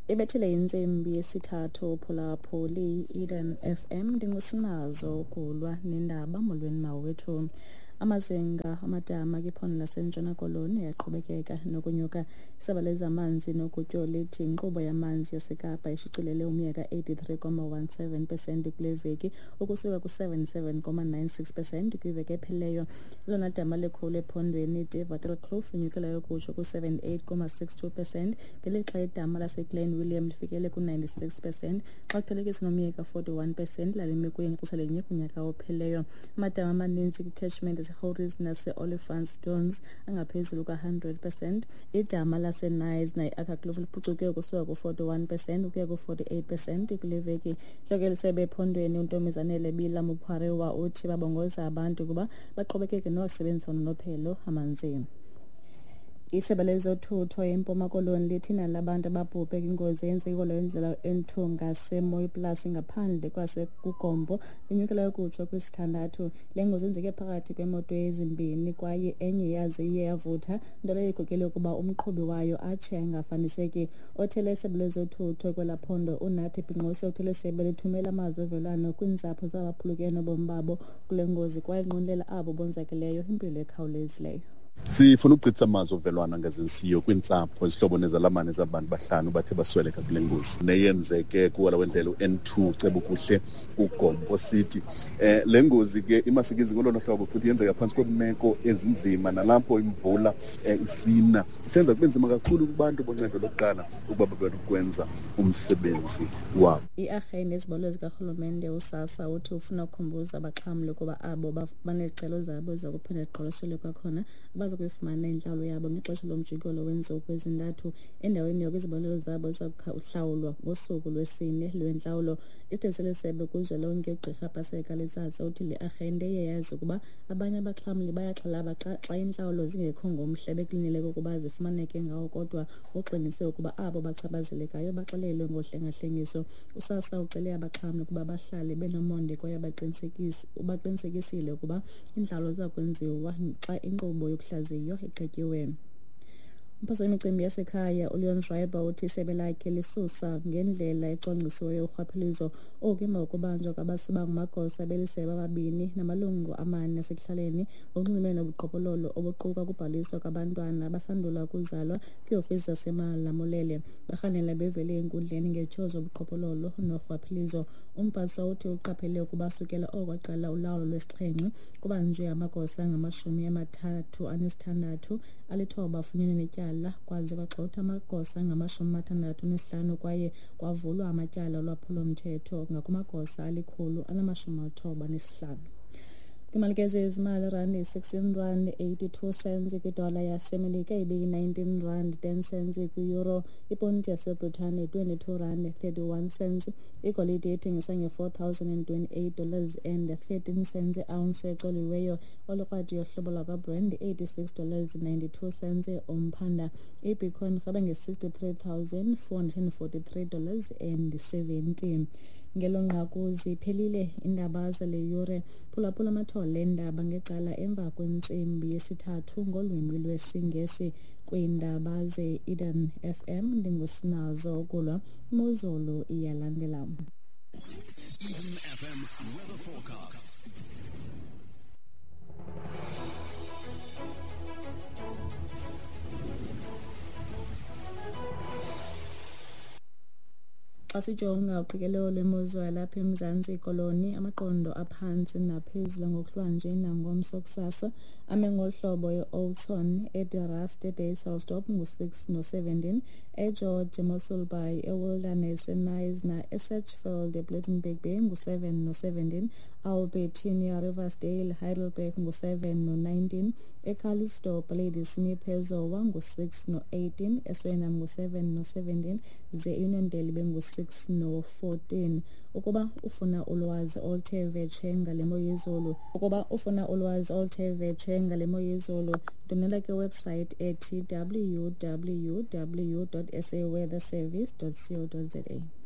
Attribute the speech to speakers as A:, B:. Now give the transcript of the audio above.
A: Ibethile insimbi yesithathu phulaphuli Eden FM ndingusinazo kulwa nendaba molweni mawethu. Amazinga amadama kwiphondo lasentshona koloni yaqhubekeka nokunyuka. Isebe lezamanzi nokutyo lithi inkqubo yamanzi yaseKapa ishicilele umyaka 83.17% kule veki ukusuka ku-77.96% kwiveki ephelileyo. Elona dama likhulu ephondweni Waterkloof linyukelayo kutsho ku-78.62%, ngelixa idama laseGlen William lifikele ku-96%, xa kuthelekiswa nomyeka 41% lalime kuye ngexesha linye kunyaka ophelileyo. Amadama amaninzi kwicatchment yaseGouries nase-Olifants Downs angaphezulu ka-100%. Idama laseNice nayi-Akhakloof liphucuke ukusuka ku-41% ukuya ku-48% kule veki. Isebe ephondweni uNtomizanele Bila Mupharewa uthi babongoza abantu kuba baqhubekeke nokusebenzisa unonophelo amanzi. Isebe lezothutho eMpuma Koloni lithina labantu ababhubhe kwingozi eyenzeke indlela N2 ngaseMoy Plus ngaphandle kwaseKugombo linyukela ukutsho kwisithandathu. Le ngozi yenzeke phakathi kwemoto ezimbini kwaye enye yazo iye yavutha, nto leyo ikhokelele ukuba umqhubi wayo atshe engafaniseki. Othele isebe lezothutho kwela phondo uNathi Bhinqose uthele isebe lithumela amazwi ovelwano kwiintsapho zabaphulukene nobomi babo kule ngozi kwaye linqwenelela abo bonzakeleyo impilo ekhawulezileyo.
B: Sifuna ukugqitsa amazwi ovelwano ngezinsiyo kwiintsapho izihlobo nezalamane zabantu bahlanu bathe basweleka kule ngozi neyenzeke kuwala wendlela u-N2 Cebukuhle uGombo City. Le ngozi ke imasikizi ngolona hlobo futhi yenzeka phantsi kwemeko ezinzima nalapho imvula isina isenza kube nzima kakhulu kubantu boncedo lokuqala ukuba babenokwenza umsebenzi wabo.
A: I-Arhente nezibonelelo zikarhulumente uSASSA uthi ufuna ukukhumbuza abaxhamli ukuba abo banezicelo zabo zakuphinda ziqoloshelwe kwakhona baza kuyifumana intlawulo yabo ngexesha lomjikelo wenzuku ezintathu. Endaweni yoko izibonelelo zabo zizakuhlawulwa ngosuku lwesine lwentlawulo. Itheshe lesebe kuzwelonke uGqirha Paseka Letsatsa uthi le Arhente iyayazi ukuba abanye abaxhamli bayaxhalaba xa intlawulo zingekho ngomhle bekulindeleke ukuba zifumaneke ngawo, kodwa uxinise ukuba abo bachaphazelekayo baxelelwe ngohlengahlengiso. uSASSA ucele abaxhamli ukuba bahlale benomonde kwaye baqinisekisile ukuba intlawulo ziza kwenziwa xa inkqubo yokuhlaziyo igqityiwe. Umphathi wemicimbi yasekhaya uLeon Schreiber uthi isebe lakhe lisusa ngendlela ecwangcisiweyo urhwaphilizo oku emva kokubanjwa kwabangamagosa belisebe ababini namalungu amane asekuhlaleni ngokunxulumene nobuqhophololo obuquka ukubhaliswa kwabantwana abasandula ukuzalwa kwiofisi zaseMalamulele. Barhanela bevele enkundleni ngetyhozo zobuqhophololo norhwaphilizo. Umphathiswa uthi uqaphele ukuba sukela okwaqala ulawulo lwesixhenxe kubanjwe amagosa angama-36 alithoba afunyenwe netyala kwaze kwagxothwa amagosa angama-65 kwaye kwavulwa amatyala olwaphulomthetho ngakumagosa 195. Kwimalike yezimali randi R16.82 kwidola yaseMelika ibeyi-19.10 kwi-euro. Iponti yaseBritane R22.31. Igolide ethengisa nge$4,028.13 i-ounce exoliweyo. Olukrati yohlobo lwakaBrand $86.92 omphanda. iBitcoin rhaba nge$63,443.70. Ngelo nqaku ziphelile iindaba zale yure. Phulaphula amathole endaba ngecala emva kwentsimbi yesithathu ngolwimi lwesiNgesi kwiindaba ze-Eden FM. Ndingusinazo kulwa imozulu iyalandela.
C: Eden FM weather forecast.
A: Xa sijonga uqikelelo lwemozulu lapha eMzantsi Koloni, amaqondo aphantsi naphezulu ngokuhlwanje nangomso kusasa ame ngohlobo e-Oudtshoorn, eDerast, eDayselsdorp ngu-6 no-17, eGeorge, eMossel Bay, eWilderness, eNice eSatchfield, eBlydenburg Bay ngu-7 no-17, Albertina, Riversdale, Heidelberg ngu-7 no-19, eCalisdorp, Ladysmith, eZowa ngu-6 no-18, eSwellham ngu-7 no-17, ze-Unondale bengu-6 no-14. Ukuba ufuna ulwazi oluthe vetshe ngale mo yezulu, ndonela kwiwebsite ethi www.saweatherservice.co.za.